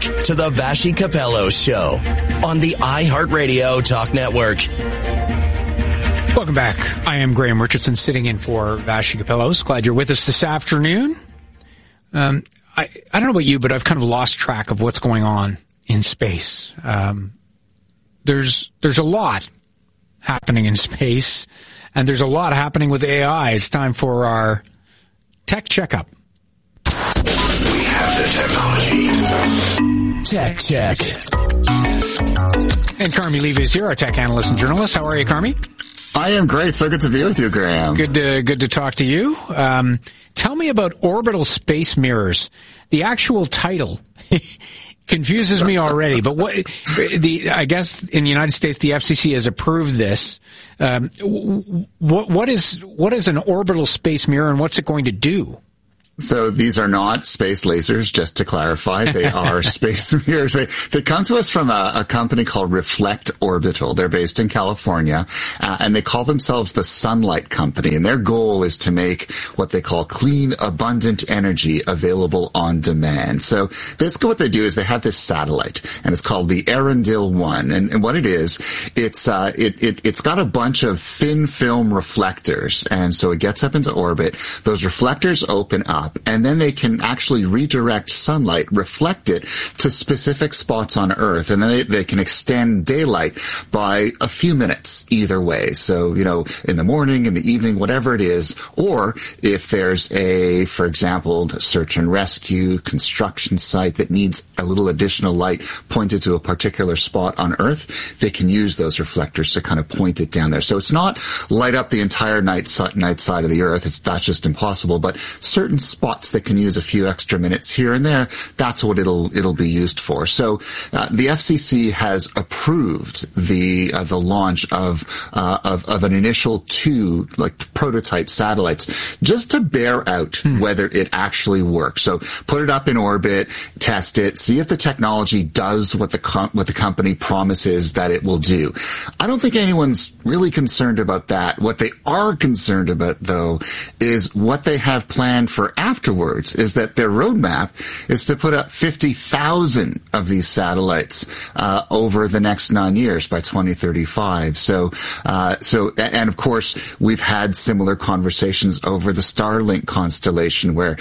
back to the Vassy Capello Show on the iHeartRadio Talk Network. Welcome back. I am Graham Richardson, sitting in for Vassy Capello. Glad you're with us this afternoon. I don't know about you, but I've kind of lost track of what's going on in space. There's a lot happening in space, and there's a lot happening with AI. It's time for our tech checkup. We have the technology. Tech check. And Carmi Levy is here, our tech analyst and journalist. How are you, Carmi? I am great. So good to be with you, Graham. Good to talk to you. Tell me about orbital space mirrors. The actual title confuses me already, but I guess in the United States, the FCC has approved this. What is an orbital space mirror, and what's it going to do? So these are not space lasers, just to clarify. They are space mirrors. They come to us from a company called Reflect Orbital. They're based in California, and they call themselves the Sunlight Company. And their goal is to make what they call clean, abundant energy available on demand. So basically what they do is they have this satellite, and it's called the Arendelle 1. And what it is, it's got a bunch of thin film reflectors. And so it gets up into orbit. Those reflectors open up, and then they can actually redirect sunlight, reflect it to specific spots on Earth, and then they can extend daylight by a few minutes either way. So, in the morning, in the evening, whatever it is, or if there's for example, search and rescue, construction site that needs a little additional light pointed to a particular spot on Earth, they can use those reflectors to kind of point it down there. So it's not light up the entire night side of the Earth. That's just impossible, but certain spots that can use a few extra minutes here and there, that's what it'll be used for. So the FCC has approved the launch of an initial 2 prototype satellites just to bear out whether it actually works. So put it up in orbit, test it, see if the technology does what the company promises that it will do. I don't think anyone's really concerned about that. What they are concerned about, though, is what they have planned for afterwards, is that their roadmap is to put up 50,000 of these satellites over the next 9 years by 2035. So and of course we've had similar conversations over the Starlink constellation where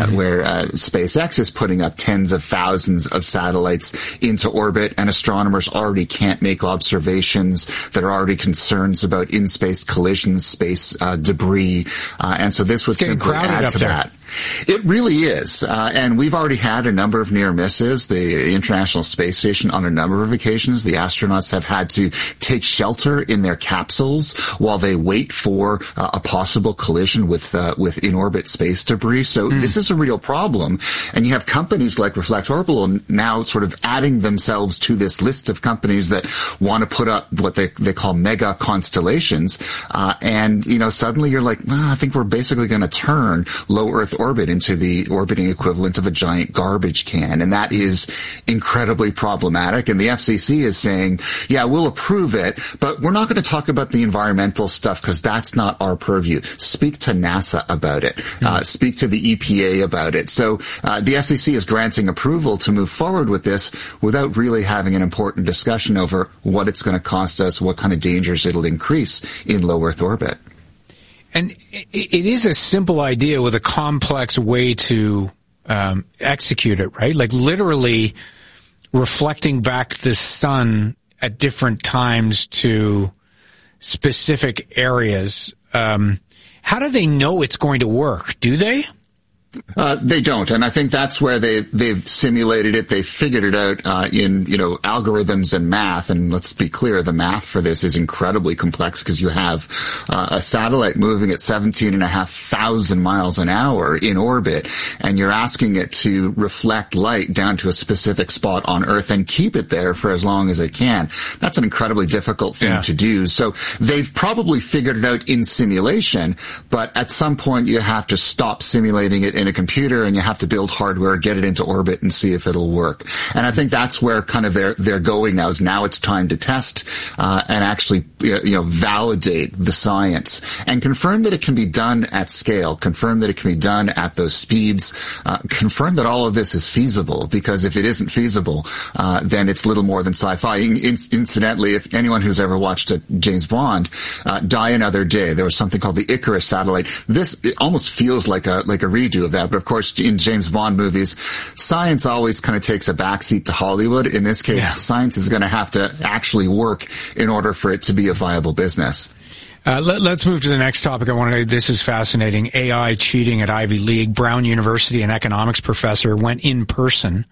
SpaceX is putting up tens of thousands of satellites into orbit, and astronomers already can't make observations. There are already concerns about in-space collisions, space debris, and so this would simply add to that. It really is. And we've already had a number of near misses. The International Space Station, on a number of occasions, the astronauts have had to take shelter in their capsules while they wait for a possible collision with in-orbit space debris. So this is a real problem. And you have companies like Reflect Orbital now sort of adding themselves to this list of companies that want to put up what they call mega constellations. And suddenly you're like, well, I think we're basically going to turn low Earth orbit into the orbiting equivalent of a giant garbage can. And that is incredibly problematic. And the FCC is saying, yeah, we'll approve it, but we're not going to talk about the environmental stuff because that's not our purview. Speak to NASA about it. Speak to the EPA about it. So the FCC is granting approval to move forward with this without really having an important discussion over what it's going to cost us, what kind of dangers it'll increase in low Earth orbit. And it is a simple idea with a complex way to execute it, right? Like literally reflecting back the sun at different times to specific areas. How do they know it's going to work? Do they? They don't, and I think that's where they've simulated it. They've figured it out in algorithms and math. And let's be clear, the math for this is incredibly complex because you have a satellite moving at 17,500 miles an hour in orbit, and you're asking it to reflect light down to a specific spot on Earth and keep it there for as long as it can. That's an incredibly difficult thing to do. So they've probably figured it out in simulation, but at some point you have to stop simulating it in a computer and you have to build hardware, get it into orbit and see if it'll work. And I think that's where kind of they're going now, is now it's time to test, and actually, validate the science and confirm that it can be done at scale, confirm that it can be done at those speeds, confirm that all of this is feasible, because if it isn't feasible, then it's little more than sci-fi. Incidentally, if anyone who's ever watched a James Bond, Die Another Day, there was something called the Icarus satellite. It almost feels like a redo of that, but of course in James Bond movies, science always kind of takes a backseat to Hollywood. In this case, science is going to have to actually work in order for it to be a viable business. Let's move to the next topic. This is fascinating. AI cheating at Ivy League. Brown University, an economics professor, went in person,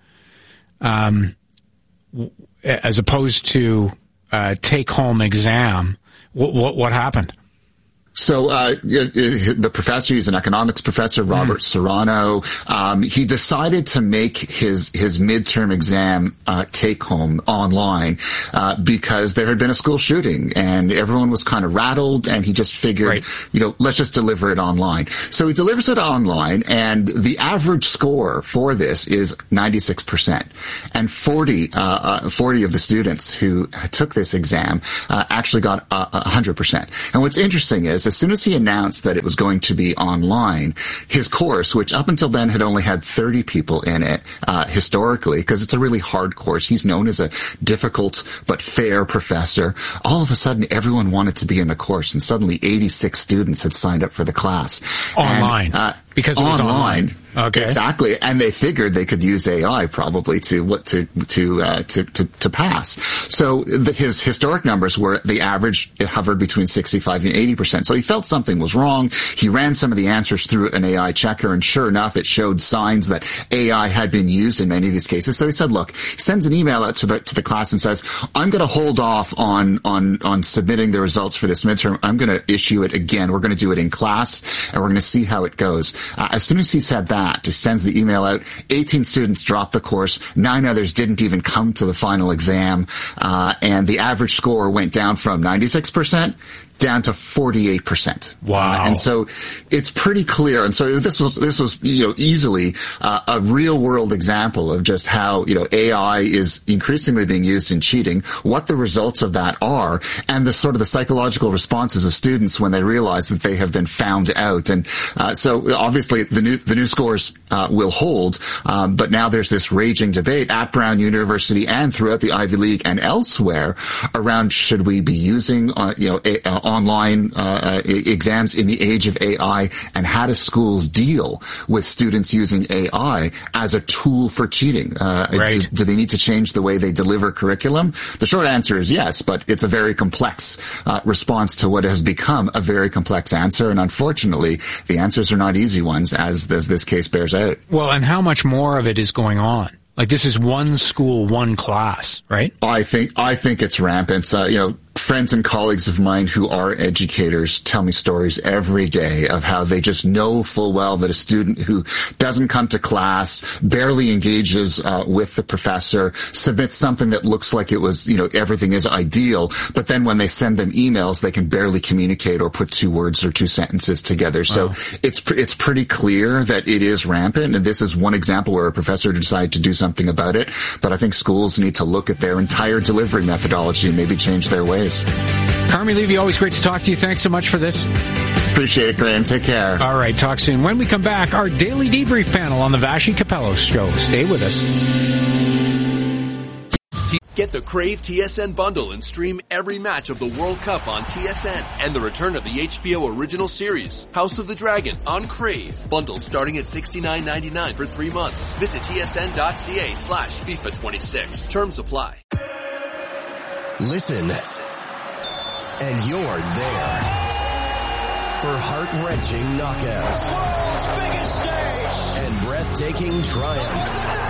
as opposed to take-home exam. What happened? So, the professor, he's an economics professor, Robert Serrano, he decided to make his midterm exam, take home online, because there had been a school shooting and everyone was kind of rattled, and he just figured, let's just deliver it online. So he delivers it online, and the average score for this is 96%. And 40 of the students who took this exam, actually got 100%. And what's interesting is, as soon as he announced that it was going to be online, his course, which up until then had only had 30 people in it, historically, because it's a really hard course, he's known as a difficult but fair professor, all of a sudden everyone wanted to be in the course, and suddenly 86 students had signed up for the class. Online. Because it was online. Okay. Exactly. And they figured they could use AI probably to pass. So his historic numbers were, the average, it hovered between 65 and 80%. So he felt something was wrong. He ran some of the answers through an AI checker, and sure enough, it showed signs that AI had been used in many of these cases. So he said, look, he sends an email out to the class and says, I'm going to hold off on submitting the results for this midterm. I'm going to issue it again. We're going to do it in class, and we're going to see how it goes. As soon as he said that, he sends the email out, 18 students dropped the course, 9 others didn't even come to the final exam, and the average score went down from 96% down to 48%. Wow. And so it's pretty clear. And so this was, easily, a real world example of just how, AI is increasingly being used in cheating, what the results of that are, and the sort of the psychological responses of students when they realize that they have been found out. And, so obviously the new scores, will hold, but now there's this raging debate at Brown University and throughout the Ivy League and elsewhere around, should we be using, online exams in the age of AI, and how do schools deal with students using AI as a tool for cheating? Right. Do they need to change the way they deliver curriculum? The short answer is yes, but it's a very complex response to what has become a very complex answer, and unfortunately, the answers are not easy ones, as this case bears out. Well, and how much more of it is going on? Like, this is one school, one class, right? I think it's rampant. Friends and colleagues of mine who are educators tell me stories every day of how they just know full well that a student who doesn't come to class, barely engages with the professor, submits something that looks like it was, everything is ideal, but then when they send them emails, they can barely communicate or put 2 words or 2 sentences together. So it's pretty clear that it is rampant, and this is one example where a professor decided to do something about it. But I think schools need to look at their entire delivery methodology and maybe change their ways. Carmi Levy, always great to talk to you. Thanks so much for this. Appreciate it, Graham. Take care. All right, talk soon. When we come back, our daily debrief panel on the Vassy Kapelos Show. Stay with us. Get the Crave TSN bundle and stream every match of the World Cup on TSN and the return of the HBO original series, House of the Dragon, on Crave. Bundles starting at $69.99 for 3 months. Visit tsn.ca/FIFA26. Terms apply. Listen, and you're there for heart-wrenching knockouts, the world's biggest stage, and breathtaking triumph.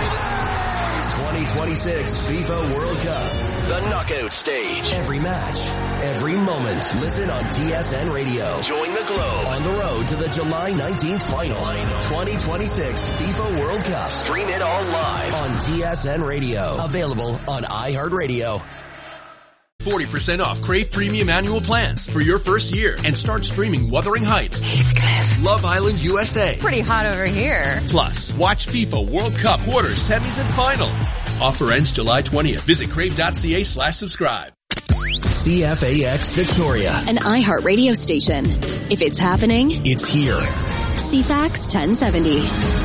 2026 FIFA World Cup, the knockout stage. Every match, every moment. Listen on TSN Radio. Join the globe on the road to the July 19th final. 2026 FIFA World Cup. Stream it all live on TSN Radio. Available on iHeartRadio. 40% off Crave Premium annual plans for your first year and start streaming Wuthering Heights, Heathcliff, Love Island USA. Pretty hot over here. Plus, watch FIFA World Cup quarters, semis, and final. Offer ends July 20th. Visit crave.ca/subscribe. CFAX Victoria. An iHeartRadio station. If it's happening, It's here. CFAX 1070.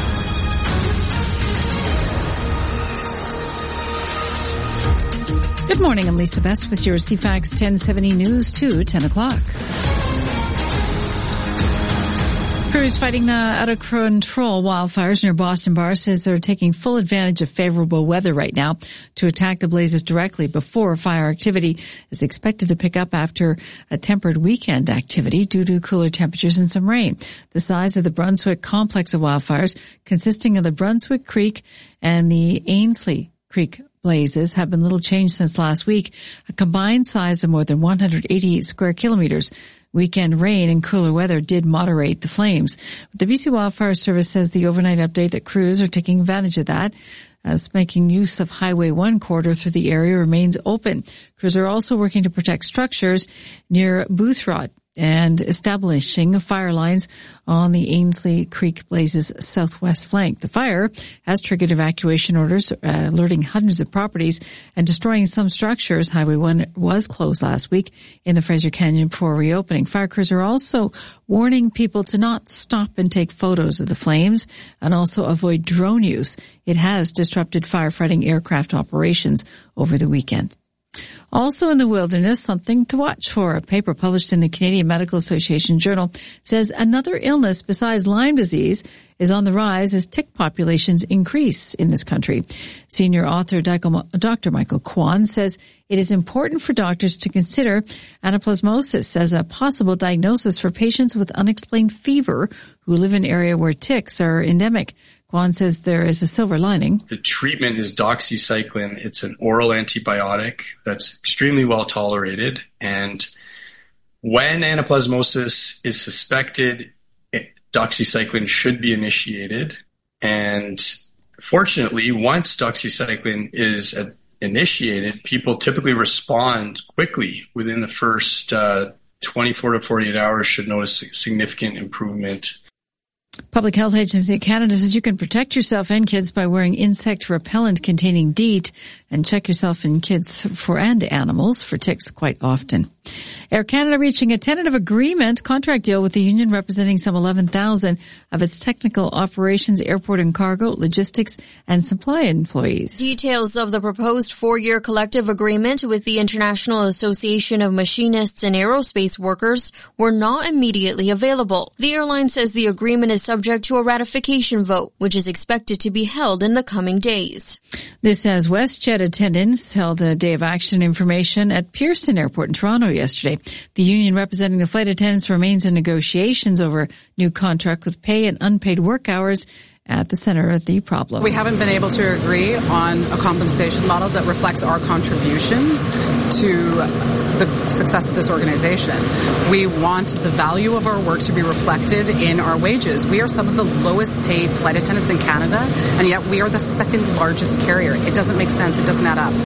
Good morning, I'm Lisa Best with your CFAX 1070 news to 10 o'clock. Crews fighting the out-of-control wildfires near Boston Bar says they're taking full advantage of favorable weather right now to attack the blazes directly before fire activity is expected to pick up after a tempered weekend activity due to cooler temperatures and some rain. The size of the Brunswick complex of wildfires, consisting of the Brunswick Creek and the Ainsley Creek blazes, have been little changed since last week. A combined size of more than 188 square kilometers. Weekend rain and cooler weather did moderate the flames. But the BC Wildfire Service says the overnight update that crews are taking advantage of that, as making use of Highway 1 corridor through the area remains open. Crews are also working to protect structures near Boothroyd and establishing fire lines on the Ainsley Creek blazes southwest flank. The fire has triggered evacuation orders, alerting hundreds of properties and destroying some structures. Highway 1 was closed last week in the Fraser Canyon before reopening. Fire crews are also warning people to not stop and take photos of the flames and also avoid drone use. It has disrupted firefighting aircraft operations over the weekend. Also in the wilderness, something to watch for. A paper published in the Canadian Medical Association Journal says another illness besides Lyme disease is on the rise as tick populations increase in this country. Senior author Dr. Michael Kwan says it is important for doctors to consider anaplasmosis as a possible diagnosis for patients with unexplained fever who live in an area where ticks are endemic. Kwan says there is a silver lining. The treatment is doxycycline. It's an oral antibiotic that's extremely well tolerated. And when anaplasmosis is suspected, doxycycline should be initiated. And fortunately, once doxycycline is initiated, people typically respond quickly. Within the first 24 to 48 hours should notice significant improvement. Public Health Agency of Canada says you can protect yourself and kids by wearing insect repellent containing DEET, and check yourself and kids and animals for ticks quite often. Air Canada reaching a tentative contract deal with the union representing some 11,000 of its technical operations, airport and cargo, logistics and supply employees. Details of the proposed 4-year collective agreement with the International Association of Machinists and Aerospace Workers were not immediately available. The airline says the agreement is subject to a ratification vote, which is expected to be held in the coming days. This as WestJet attendants held a day of action information at Pearson Airport in Toronto yesterday. The union representing the flight attendants remains in negotiations over new contract with pay and unpaid work hours at the center of the problem. We haven't been able to agree on a compensation model that reflects our contributions to the success of this organization. We want the value of our work to be reflected in our wages. We are some of the lowest paid flight attendants in Canada, and yet we are the second largest carrier. It doesn't make sense. It doesn't add up.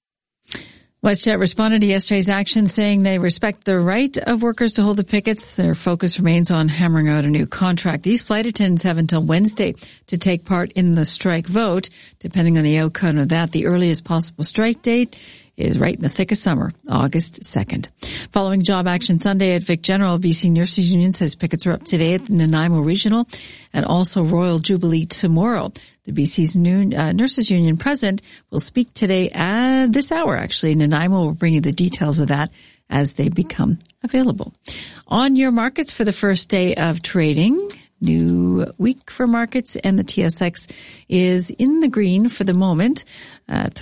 WestJet responded to yesterday's action saying they respect the right of workers to hold the pickets. Their focus remains on hammering out a new contract. These flight attendants have until Wednesday to take part in the strike vote. Depending on the outcome of that, the earliest possible strike date is right in the thick of summer, August 2nd. Following Job Action Sunday at Vic General, BC Nurses Union says pickets are up today at the Nanaimo Regional and also Royal Jubilee tomorrow. The BC's new Nurses Union president will speak today at this hour, actually. Nanaimo will bring you the details of that as they become available. On your markets for the first day of trading, new week for markets, and the TSX is in the green for the moment at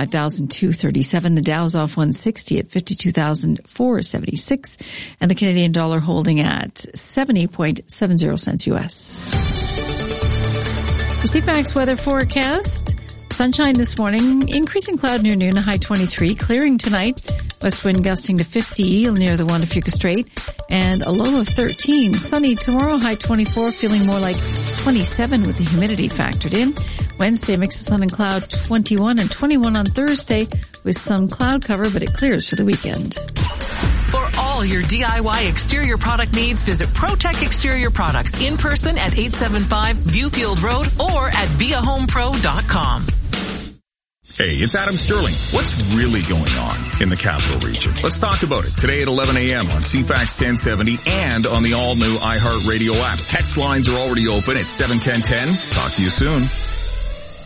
35,237. The Dow's off 160 at 52,476, and the Canadian dollar holding at 70.70 cents US. The CFAX weather forecast. Sunshine this morning, increasing cloud near noon, a high 23, clearing tonight, west wind gusting to 50 near the Juan de Fuca Strait, and a low of 13. Sunny tomorrow, high 24, feeling more like 27 with the humidity factored in. Wednesday, mix of sun and cloud, 21 and 21 on Thursday with some cloud cover, but it clears for the weekend. For all your DIY exterior product needs, visit ProTech Exterior Products in person at 875 Viewfield Road or at BeAHomePro.com. Hey, it's Adam Sterling. What's really going on in the Capital Region? Let's talk about it today at 11 a.m. on CFAX 1070 and on the all-new iHeartRadio app. Text lines are already open at 71010. Talk to you soon.